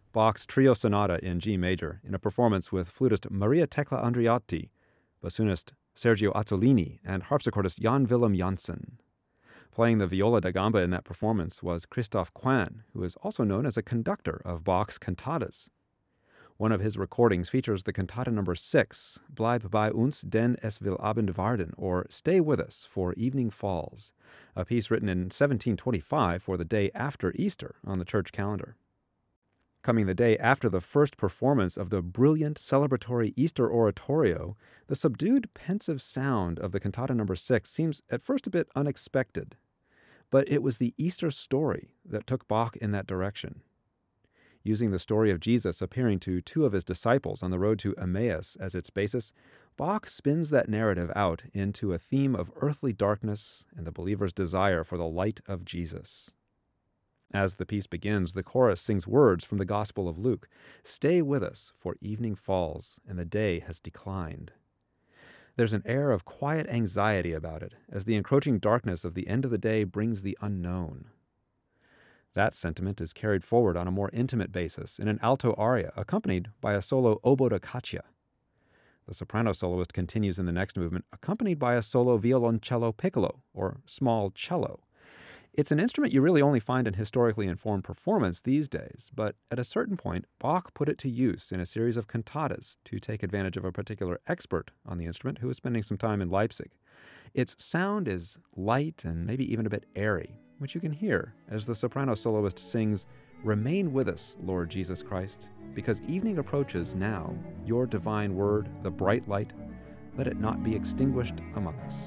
Bach's Trio Sonata in G major in a performance with flutist Maria Tecla Andreotti, bassoonist Sergio Azzolini, and harpsichordist Jan Willem Janssen. Playing the viola da gamba in that performance was Christoph Quann, who is also known as a conductor of Bach's cantatas. One of his recordings features the cantata number 6, Bleib bei uns, denn es will Abend werden, or Stay with us, for evening falls, a piece written in 1725 for the day after Easter on the church calendar. Coming the day after the first performance of the brilliant celebratory Easter oratorio, the subdued, pensive sound of the cantata number 6 seems at first a bit unexpected. But it was the Easter story that took Bach in that direction. Using the story of Jesus appearing to two of his disciples on the road to Emmaus as its basis, Bach spins that narrative out into a theme of earthly darkness and the believer's desire for the light of Jesus. As the piece begins, the chorus sings words from the Gospel of Luke, "Stay with us, for evening falls, and the day has declined." There's an air of quiet anxiety about it, as the encroaching darkness of the end of the day brings the unknown. That sentiment is carried forward on a more intimate basis in an alto aria accompanied by a solo oboe da caccia. The soprano soloist continues in the next movement, accompanied by a solo violoncello piccolo, or small cello. It's an instrument you really only find in historically informed performance these days, but at a certain point, Bach put it to use in a series of cantatas to take advantage of a particular expert on the instrument who was spending some time in Leipzig. Its sound is light and maybe even a bit airy, which you can hear as the soprano soloist sings, "Remain with us, Lord Jesus Christ, because evening approaches now, your divine word, the bright light, let it not be extinguished among us."